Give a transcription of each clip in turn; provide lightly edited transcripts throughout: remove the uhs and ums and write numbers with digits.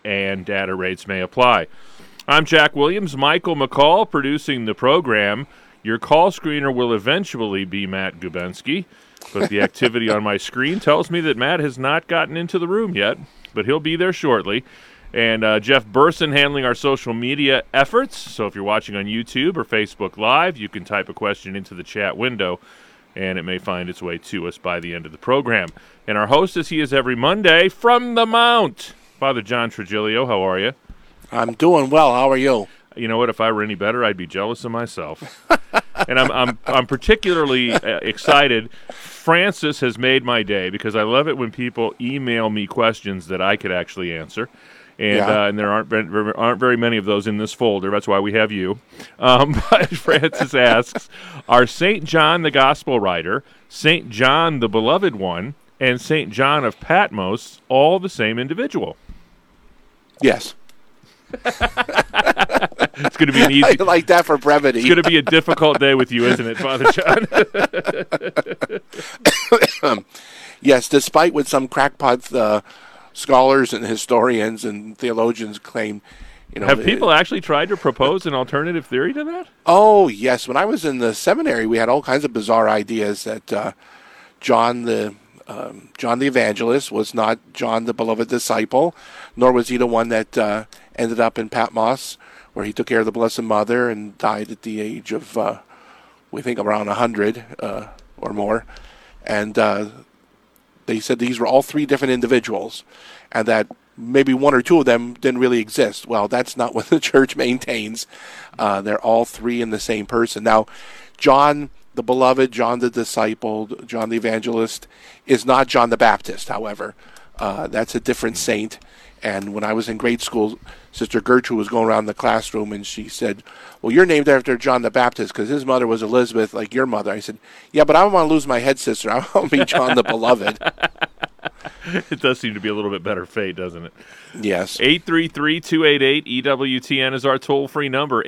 and data rates may apply. I'm Jack Williams, Michael McCall producing the program. Your call screener will eventually be Matt Gubensky, but the activity on my screen tells me that Matt has not gotten into the room yet, but he'll be there shortly. And Jeff Burson handling our social media efforts. So if you're watching on YouTube or Facebook Live, you can type a question into the chat window, and it may find its way to us by the end of the program. And our host, as he is every Monday, from the Mount, Father John Trigilio. How are you? I'm doing well. How are you? You know what? If I were any better, I'd be jealous of myself. And I'm particularly excited. Francis has made my day because I love it when people email me questions that I could actually answer. And there aren't very many of those in this folder. That's why we have you. But Francis asks, are St. John the Gospel writer, St. John the Beloved One, and St. John of Patmos all the same individual? Yes. It's going to be an easy... I like that for brevity. It's going to be a difficult day with you, isn't it, Father John? Yes, despite what some crackpot scholars and historians and theologians claim, have people actually tried to propose an alternative theory to that? Oh, yes. When I was in the seminary, we had all kinds of bizarre ideas that John the Evangelist was not John the beloved disciple, nor was he the one that ended up in Patmos, where he took care of the Blessed Mother and died at the age of, we think, around 100 or more. And they said these were all three different individuals, and that maybe one or two of them didn't really exist. Well, that's not what the church maintains. They're all three in the same person. Now, John the Beloved, John the Disciple, John the Evangelist is not John the Baptist, however. That's a different saint. And when I was in grade school, Sister Gertrude was going around the classroom, and she said, well, you're named after John the Baptist because his mother was Elizabeth, like your mother. I said, yeah, but I don't want to lose my head, sister. I want to be John the Beloved. It does seem to be a little bit better fate, doesn't it? Yes. 833-288-EWTN is our toll-free number,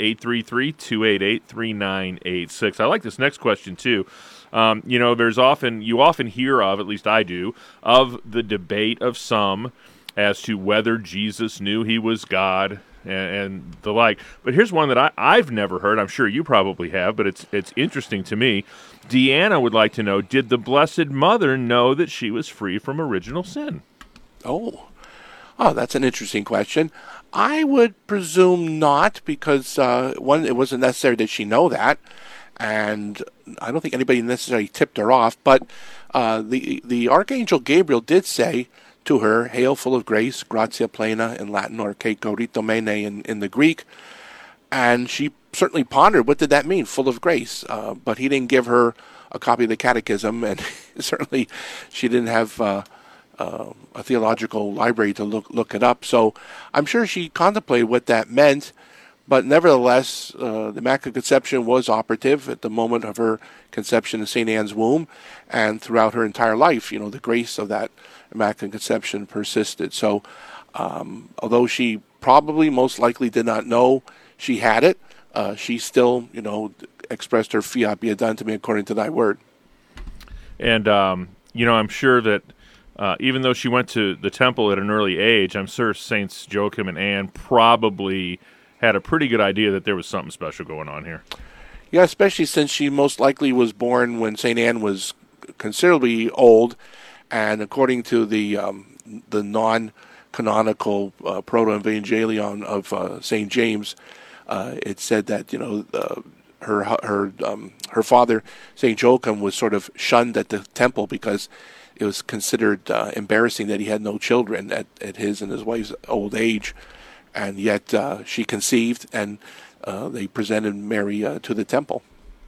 833-288-3986. I like this next question, too. You often hear of, at least I do, of the debate of some as to whether Jesus knew he was God and the like. But here's one that I've never heard. I'm sure you probably have, but it's interesting to me. Deanna would like to know, did the Blessed Mother know that she was free from original sin? Oh, that's an interesting question. I would presume not, because one, it wasn't necessary that she know that, and I don't think anybody necessarily tipped her off. But the Archangel Gabriel did say to her, "Hail, full of grace, gratia plena" in Latin, or "Que coritomene" in the Greek, and she certainly pondered, what did that mean, full of grace? But he didn't give her a copy of the Catechism, and certainly she didn't have a theological library to look it up. So I'm sure she contemplated what that meant, but nevertheless, the Immaculate Conception was operative at the moment of her conception in St. Anne's womb, and throughout her entire life, the grace of that Immaculate Conception persisted. So although she probably most likely did not know she had it, she still, expressed her fiat be it done to me according to thy word. And, I'm sure that even though she went to the temple at an early age, I'm sure Saints Joachim and Anne probably had a pretty good idea that there was something special going on here. Yeah, especially since she most likely was born when St. Anne was considerably old, and according to the non-canonical Proto-Evangelion of St. James, it said that her father, St. Joachim, was sort of shunned at the temple because it was considered embarrassing that he had no children at his and his wife's old age, and yet she conceived, and they presented Mary to the temple.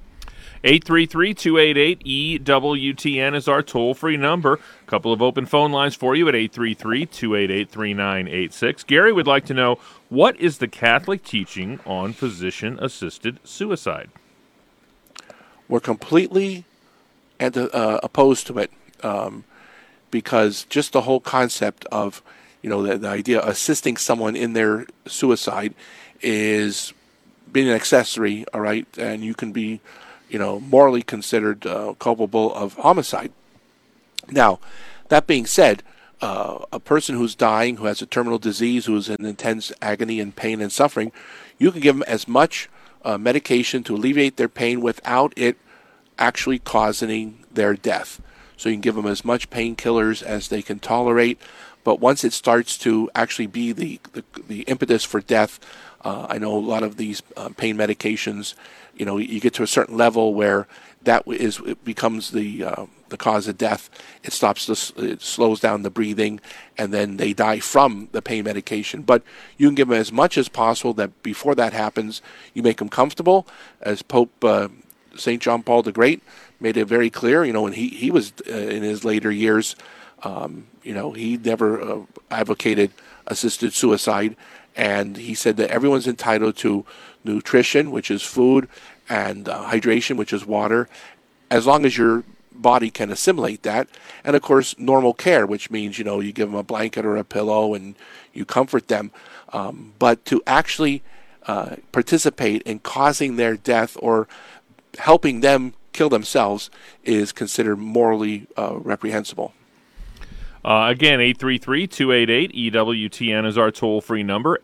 833-288-EWTN is our toll-free number. A couple of open phone lines for you at 833-288-3986. Gary would like to know, what is the Catholic teaching on physician-assisted suicide? We're completely opposed to it, because just the whole concept of, the idea of assisting someone in their suicide is being an accessory, all right, and you can be morally considered culpable of homicide. Now, that being said, a person who's dying, who has a terminal disease, who is in intense agony and pain and suffering, you can give them as much medication to alleviate their pain without it actually causing their death. So you can give them as much painkillers as they can tolerate, but once it starts to actually be the impetus for death, I know a lot of these pain medications, you get to a certain level where it becomes the cause of death. It slows down the breathing, and then they die from the pain medication. But you can give them as much as possible. That before that happens, you make them comfortable. As Pope St. John Paul the Great made it very clear, when he was in his later years, he never advocated assisted suicide, and he said that everyone's entitled to nutrition, which is food, and hydration, which is water, as long as your body can assimilate that. And of course, normal care, which means, you give them a blanket or a pillow and you comfort them. But to actually participate in causing their death or helping them kill themselves is considered morally reprehensible. Again, 833-288-EWTN is our toll-free number,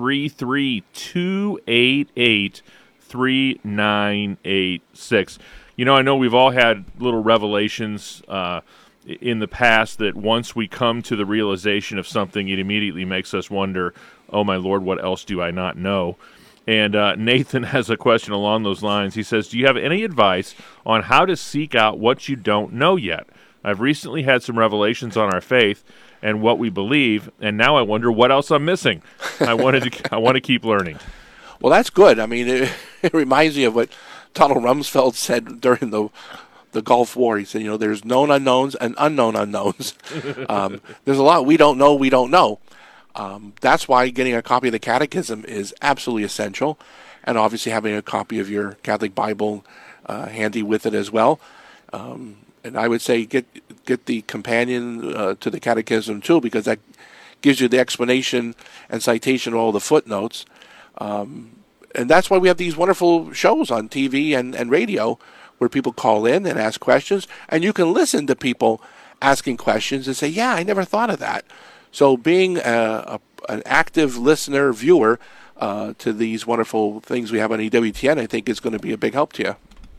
833-288-3986. I know we've all had little revelations in the past that once we come to the realization of something, it immediately makes us wonder, oh my Lord, what else do I not know? And Nathan has a question along those lines. He says, do you have any advice on how to seek out what you don't know yet? I've recently had some revelations on our faith and what we believe, and now I wonder what else I'm missing. I want to keep learning. Well, that's good. I mean, it reminds me of what Donald Rumsfeld said during the Gulf War. He said, there's known unknowns and unknown unknowns. There's a lot we don't know. That's why getting a copy of the Catechism is absolutely essential, and obviously having a copy of your Catholic Bible handy with it as well. And I would say get the companion to the Catechism too, because that gives you the explanation and citation of all the footnotes. And that's why we have these wonderful shows on TV and radio where people call in and ask questions, and you can listen to people asking questions and say, yeah, I never thought of that. So being an active listener, viewer to these wonderful things we have on EWTN, I think is going to be a big help to you.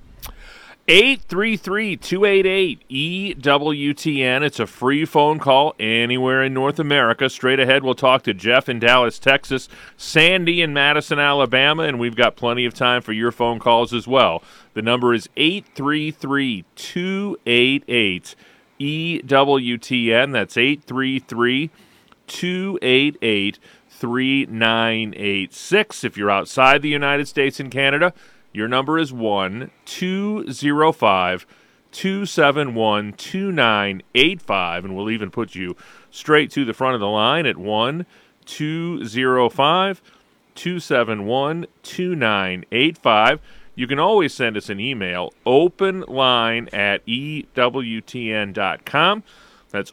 833-288-EWTN. It's a free phone call anywhere in North America. Straight ahead, we'll talk to Jeff in Dallas, Texas, Sandy in Madison, Alabama, and we've got plenty of time for your phone calls as well. The number is 833-288-EWTN. That's 833-288-3986. If you're outside the United States and Canada, your number is 1-205-271-2985, and we'll even put you straight to the front of the line at 1-205-271-2985. You can always send us an email, openline@ewtn.com. That's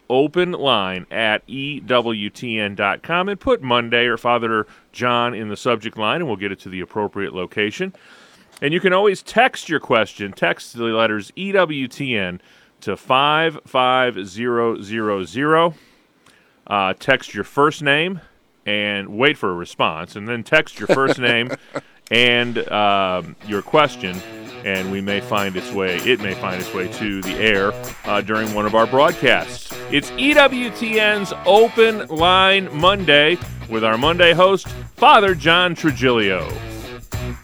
openline@ewtn.com, and put Monday or Father John in the subject line, and we'll get it to the appropriate location. And you can always text your question. Text the letters EWTN to 55000. Text your first name and wait for a response, and then text your first name and your question, and it may find its way to the air during one of our broadcasts. It's EWTN's Open Line Monday with our Monday host, Father John Trigilio.